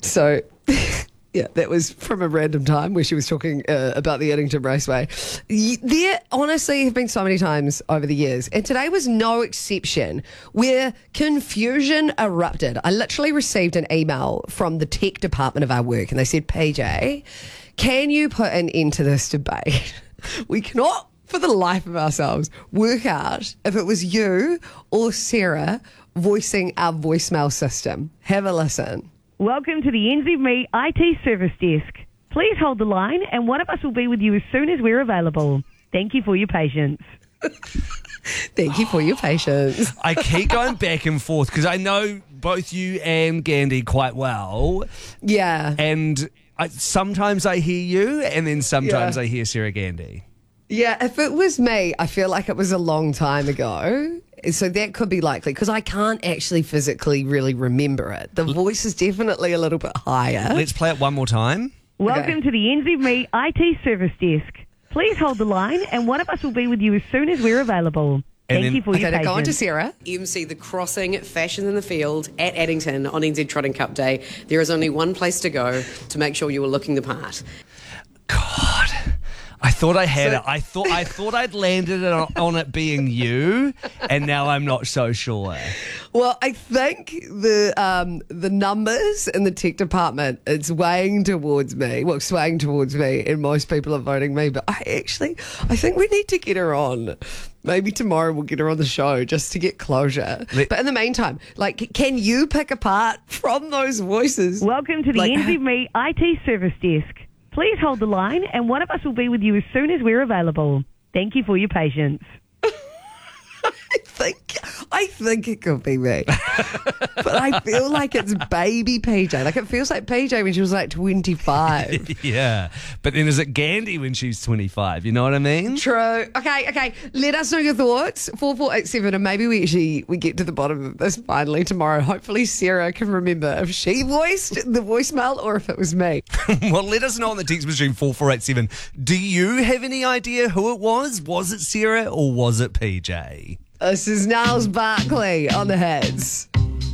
So, yeah, that was from a random time where she was talking about the Addington Raceway. There honestly have been so many times over the years, and today was no exception, where confusion erupted. I literally received an email from the tech department of our work, and they said, PJ, can you put an end to this debate? We cannot, for the life of ourselves, work out if it was you or Sarah voicing our voicemail system. Have a listen. Welcome to the NZME IT Service Desk. Please hold the line and one of us will be with you as soon as we're available. Thank you for your patience. Thank you for your patience. I keep going back and forth because I know both you and Gandhi quite well. Yeah. And sometimes I hear you and then sometimes Yeah. I hear Sarah Gandhi. Yeah, if it was me, I feel like it was a long time ago. So that could be likely because I can't actually physically really remember it. The voice is definitely a little bit higher. Let's play it one more time. Welcome to the NZME IT Service Desk. Please hold the line and one of us will be with you as soon as we're available. Thank you for your Okay, now patience. go on to Sarah. MC The Crossing Fashion in the Field at Addington on NZ Trotting Cup Day. There is only one place to go to make sure you are looking the part. God, I thought I had it. I thought I'd landed it on it being you, and now I'm not so sure. Well, I think the numbers in the tech department, it's swaying towards me, and most people are voting me. But I think we need to get her on. Maybe tomorrow we'll get her on the show just to get closure. But in the meantime, can you pick apart from those voices? Welcome to the NZME IT Service Desk. Please hold the line and one of us will be with you as soon as we're available. Thank you for your patience. I think it could be me. But I feel like it's baby PJ. Like it feels like PJ when she was like 25. Yeah. But then is it Gandhi when she's 25? You know what I mean? True. Okay. Let us know your thoughts. 4487 and maybe we get to the bottom of this finally tomorrow. Hopefully Sarah can remember if she voiced the voicemail or if it was me. Well, let us know on the text machine 4487. Do you have any idea who it was? Was it Sarah or was it PJ? This is Niles Barkley on the Heads.